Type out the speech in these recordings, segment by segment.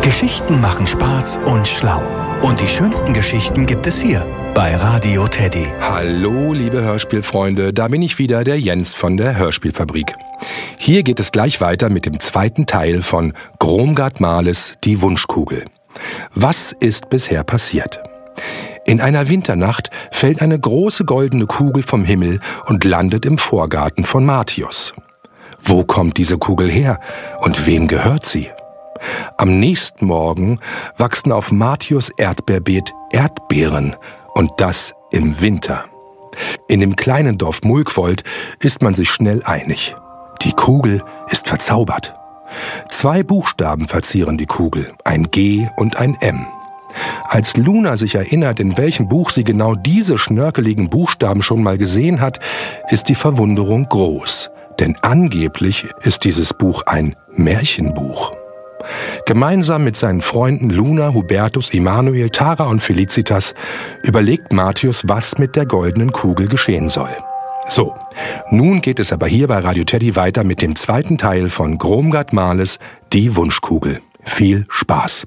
Geschichten machen Spaß und schlau. Und die schönsten Geschichten gibt es hier bei Radio Teddy. Hallo, liebe Hörspielfreunde, da bin ich wieder, der Jens von der Hörspielfabrik. Hier geht es gleich weiter mit dem zweiten Teil von Gromgard Males Die Wunschkugel. Was ist bisher passiert? In einer Winternacht fällt eine große goldene Kugel vom Himmel und landet im Vorgarten von Martius. Wo kommt diese Kugel her und wem gehört sie? Am nächsten Morgen wachsen auf Martius' Erdbeerbeet Erdbeeren und das im Winter. In dem kleinen Dorf Mulkwold ist man sich schnell einig. Die Kugel ist verzaubert. 2 Buchstaben verzieren die Kugel, ein G und ein M. Als Luna sich erinnert, in welchem Buch sie genau diese schnörkeligen Buchstaben schon mal gesehen hat, ist die Verwunderung groß. Denn angeblich ist dieses Buch ein Märchenbuch. Gemeinsam mit seinen Freunden Luna, Hubertus, Immanuel, Tara und Felicitas überlegt Martius, was mit der goldenen Kugel geschehen soll. So, nun geht es aber hier bei Radio Teddy weiter mit dem zweiten Teil von Gromgard Males Die Wunschkugel. Viel Spaß!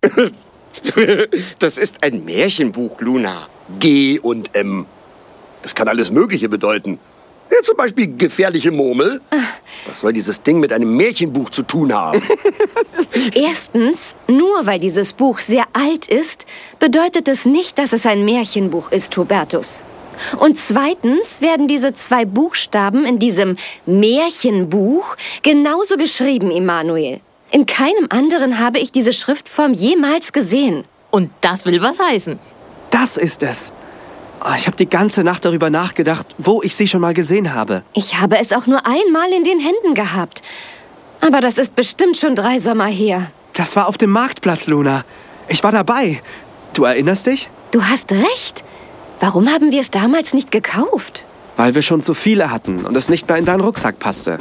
Das ist ein Märchenbuch, Luna. G und M. Das kann alles Mögliche bedeuten. Ja, zum Beispiel gefährliche Murmel. Was soll dieses Ding mit einem Märchenbuch zu tun haben? Erstens, nur weil dieses Buch sehr alt ist, bedeutet es nicht, dass es ein Märchenbuch ist, Hubertus. Und zweitens werden diese 2 Buchstaben in diesem Märchenbuch genauso geschrieben, Immanuel. In keinem anderen habe ich diese Schriftform jemals gesehen. Und das will was heißen. Das ist es. Ich habe die ganze Nacht darüber nachgedacht, wo ich sie schon mal gesehen habe. Ich habe es auch nur einmal in den Händen gehabt. Aber das ist bestimmt schon 3 Sommer her. Das war auf dem Marktplatz, Luna. Ich war dabei. Du erinnerst dich? Du hast recht. Warum haben wir es damals nicht gekauft? Weil wir schon zu viele hatten und es nicht mehr in deinen Rucksack passte.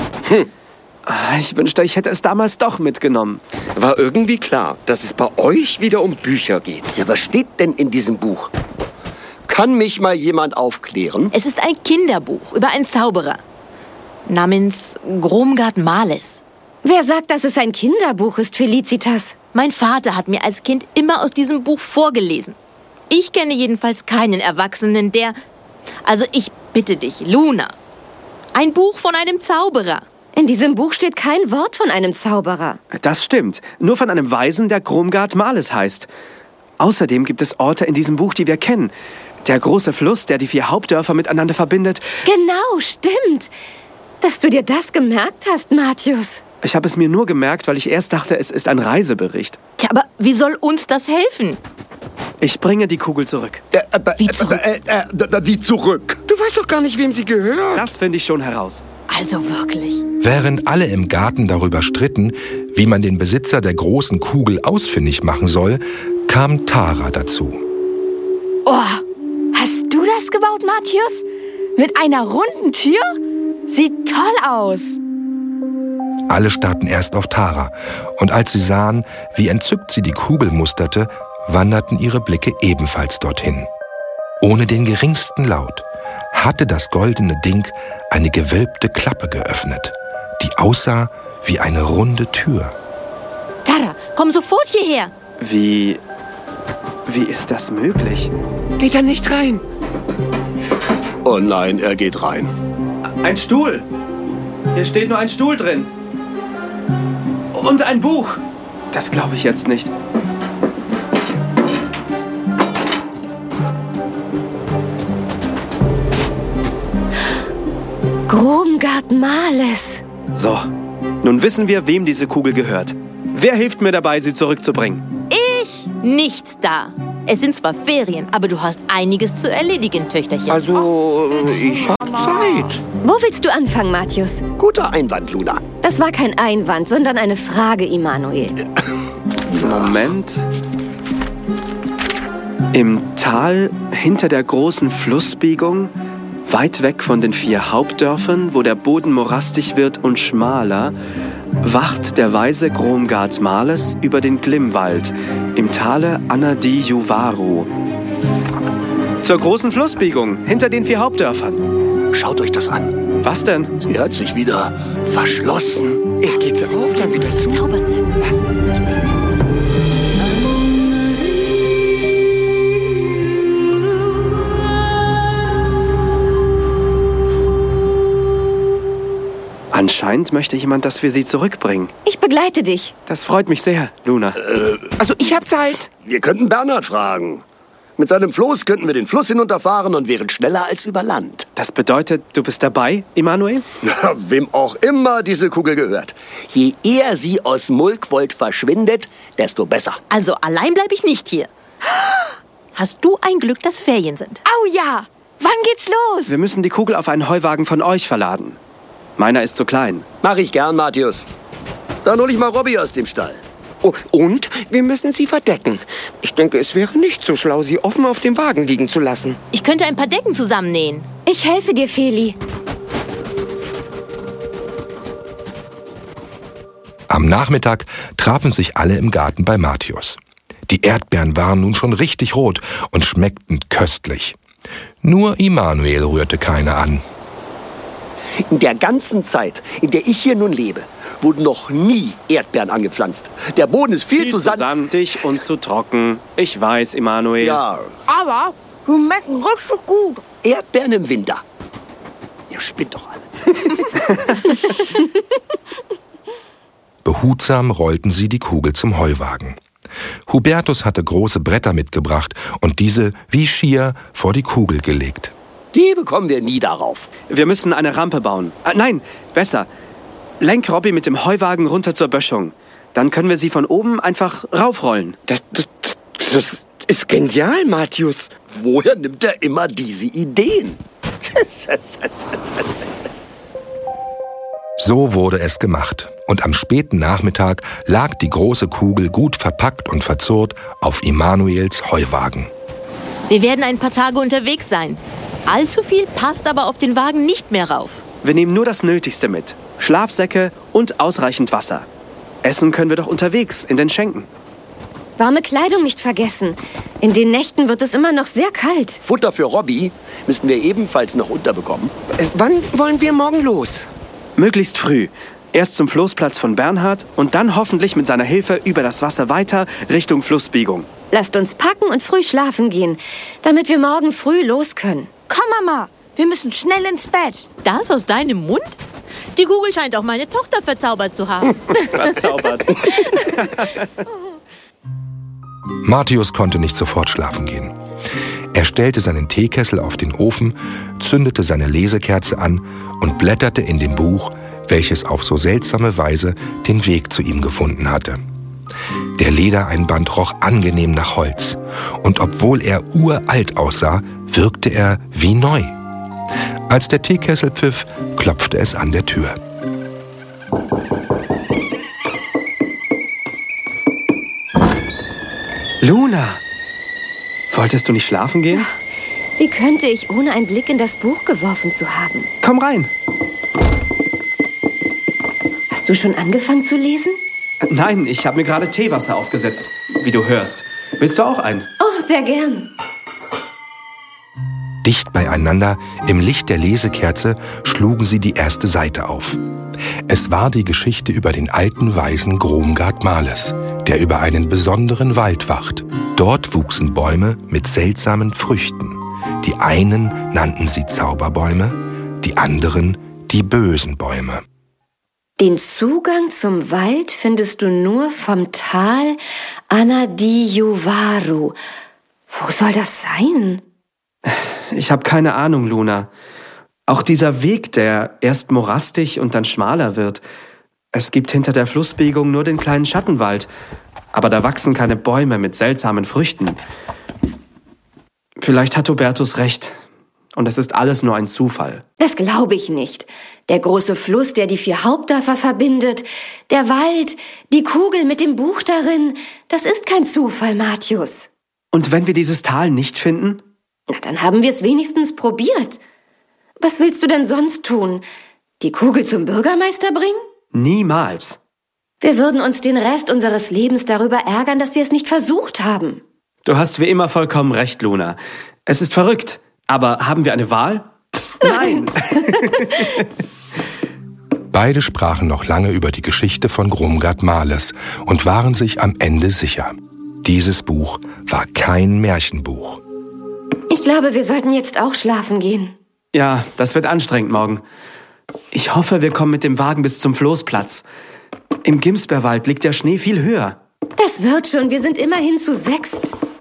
Ich wünschte, ich hätte es damals doch mitgenommen. War irgendwie klar, dass es bei euch wieder um Bücher geht. Ja, was steht denn in diesem Buch? Kann mich mal jemand aufklären? Es ist ein Kinderbuch über einen Zauberer namens Gromgard Males. Wer sagt, dass es ein Kinderbuch ist, Felicitas? Mein Vater hat mir als Kind immer aus diesem Buch vorgelesen. Ich kenne jedenfalls keinen Erwachsenen, der... Also ich bitte dich, Luna. Ein Buch von einem Zauberer. In diesem Buch steht kein Wort von einem Zauberer. Das stimmt. Nur von einem Weisen, der Gromgard Males heißt. Außerdem gibt es Orte in diesem Buch, die wir kennen. Der große Fluss, der die 4 Hauptdörfer miteinander verbindet. Genau, stimmt. Dass du dir das gemerkt hast, Martius. Ich habe es mir nur gemerkt, weil ich erst dachte, es ist ein Reisebericht. Tja, aber wie soll uns das helfen? Ich bringe die Kugel zurück. Wie zurück? Wie zurück? Du weißt doch gar nicht, wem sie gehört. Das finde ich schon heraus. Also wirklich. Während alle im Garten darüber stritten, wie man den Besitzer der großen Kugel ausfindig machen soll, kam Tara dazu. Oh, hast du das gebaut, Martius? Mit einer runden Tür? Sieht toll aus. Alle starrten erst auf Tara, und als sie sahen, wie entzückt sie die Kugel musterte, wanderten ihre Blicke ebenfalls dorthin. Ohne den geringsten Laut hatte das goldene Ding eine gewölbte Klappe geöffnet, die aussah wie eine runde Tür. Tara, komm sofort hierher. Wie ist das möglich? Geht er nicht rein? Oh nein, er geht rein. Ein Stuhl. Hier steht nur ein Stuhl drin. Und ein Buch. Das glaube ich jetzt nicht. Gromgard Males. So, nun wissen wir, wem diese Kugel gehört. Wer hilft mir dabei, sie zurückzubringen? Ich? Nichts da. Es sind zwar Ferien, aber du hast einiges zu erledigen, Töchterchen. Also, ich hab Zeit. Wo willst du anfangen, Martius? Guter Einwand, Luna. Das war kein Einwand, sondern eine Frage, Immanuel. Moment. Im Tal hinter der großen Flussbiegung, weit weg von den 4 Hauptdörfern, wo der Boden morastig wird und schmaler, wacht der weise Gromgard Males über den Glimmwald im Tale Anadi-Juvaru. Zur großen Flussbiegung hinter den 4 Hauptdörfern. Schaut euch das an. Was denn? Sie hat sich wieder verschlossen. Er geht auf, dann wieder zu. Zaubert sein. Was? Anscheinend möchte jemand, dass wir sie zurückbringen. Ich begleite dich. Das freut mich sehr, Luna. Also ich hab Zeit. Wir könnten Bernhard fragen. Mit seinem Floß könnten wir den Fluss hinunterfahren und wären schneller als über Land. Das bedeutet, du bist dabei, Immanuel? Na, wem auch immer diese Kugel gehört. Je eher sie aus Mulkwold verschwindet, desto besser. Also allein bleibe ich nicht hier. Hast du ein Glück, dass Ferien sind? Au ja! Wann geht's los? Wir müssen die Kugel auf einen Heuwagen von euch verladen. Meiner ist zu klein. Mach ich gern, Matthäus. Dann hol ich mal Robby aus dem Stall. Oh, und wir müssen sie verdecken. Ich denke, es wäre nicht so schlau, sie offen auf dem Wagen liegen zu lassen. Ich könnte ein paar Decken zusammennähen. Ich helfe dir, Feli. Am Nachmittag trafen sich alle im Garten bei Matthäus. Die Erdbeeren waren nun schon richtig rot und schmeckten köstlich. Nur Immanuel rührte keine an. In der ganzen Zeit, in der ich hier nun lebe, wurden noch nie Erdbeeren angepflanzt. Der Boden ist viel zu sandig und zu trocken. Ich weiß, Immanuel. Ja, Aber die schmecken richtig gut. Erdbeeren im Winter. Ihr spinnt doch alle. Behutsam rollten sie die Kugel zum Heuwagen. Hubertus hatte große Bretter mitgebracht und diese wie Schier vor die Kugel gelegt. Die bekommen wir nie darauf. Wir müssen eine Rampe bauen. Nein, besser. Lenk Robby mit dem Heuwagen runter zur Böschung. Dann können wir sie von oben einfach raufrollen. Das ist genial, Matthäus. Woher nimmt er immer diese Ideen? So wurde es gemacht. Und am späten Nachmittag lag die große Kugel gut verpackt und verzurrt auf Immanuels Heuwagen. Wir werden ein paar Tage unterwegs sein. Allzu viel passt aber auf den Wagen nicht mehr rauf. Wir nehmen nur das Nötigste mit. Schlafsäcke und ausreichend Wasser. Essen können wir doch unterwegs, in den Schenken. Warme Kleidung nicht vergessen. In den Nächten wird es immer noch sehr kalt. Futter für Robby müssen wir ebenfalls noch unterbekommen. Wann wollen wir morgen los? Möglichst früh. Erst zum Floßplatz von Bernhard und dann hoffentlich mit seiner Hilfe über das Wasser weiter Richtung Flussbiegung. Lasst uns packen und früh schlafen gehen, damit wir morgen früh los können. Komm, Mama, wir müssen schnell ins Bett. Das aus deinem Mund? Die Kugel scheint auch meine Tochter verzaubert zu haben. Verzaubert. Matthäus konnte nicht sofort schlafen gehen. Er stellte seinen Teekessel auf den Ofen, zündete seine Lesekerze an und blätterte in dem Buch, welches auf so seltsame Weise den Weg zu ihm gefunden hatte. Der Ledereinband roch angenehm nach Holz, und obwohl er uralt aussah, wirkte er wie neu. Als der Teekessel pfiff, klopfte es an der Tür. Luna, wolltest du nicht schlafen gehen? Wie könnte ich, ohne einen Blick in das Buch geworfen zu haben? Komm rein. Hast du schon angefangen zu lesen? Nein, ich habe mir gerade Teewasser aufgesetzt, wie du hörst. Willst du auch ein? Oh, sehr gern. Dicht beieinander, im Licht der Lesekerze, schlugen sie die erste Seite auf. Es war die Geschichte über den alten Weisen Gromgard Males, der über einen besonderen Wald wacht. Dort wuchsen Bäume mit seltsamen Früchten. Die einen nannten sie Zauberbäume, die anderen die bösen Bäume. Den Zugang zum Wald findest du nur vom Tal Anadijuvaru. Wo soll das sein? Ich habe keine Ahnung, Luna. Auch dieser Weg, der erst morastig und dann schmaler wird. Es gibt hinter der Flussbiegung nur den kleinen Schattenwald. Aber da wachsen keine Bäume mit seltsamen Früchten. Vielleicht hat Hubertus recht. Und es ist alles nur ein Zufall. Das glaube ich nicht. Der große Fluss, der die 4 Hauptdörfer verbindet, der Wald, die Kugel mit dem Buch darin, das ist kein Zufall, Matthäus. Und wenn wir dieses Tal nicht finden? Na, dann haben wir es wenigstens probiert. Was willst du denn sonst tun? Die Kugel zum Bürgermeister bringen? Niemals. Wir würden uns den Rest unseres Lebens darüber ärgern, dass wir es nicht versucht haben. Du hast wie immer vollkommen recht, Luna. Es ist verrückt. Aber haben wir eine Wahl? Nein! Beide sprachen noch lange über die Geschichte von Gromgard Males und waren sich am Ende sicher. Dieses Buch war kein Märchenbuch. Ich glaube, wir sollten jetzt auch schlafen gehen. Ja, das wird anstrengend morgen. Ich hoffe, wir kommen mit dem Wagen bis zum Floßplatz. Im Gimsberwald liegt der Schnee viel höher. Das wird schon, wir sind immerhin zu 6.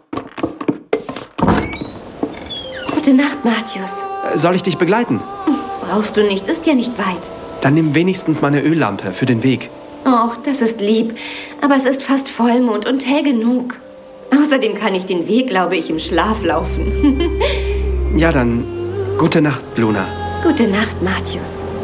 Gute Nacht, Mathius. Soll ich dich begleiten? Brauchst du nicht, ist ja nicht weit. Dann nimm wenigstens meine Öllampe für den Weg. Och, das ist lieb. Aber es ist fast Vollmond und hell genug. Außerdem kann ich den Weg, glaube ich, im Schlaf laufen. Ja, dann gute Nacht, Luna. Gute Nacht, Mathius.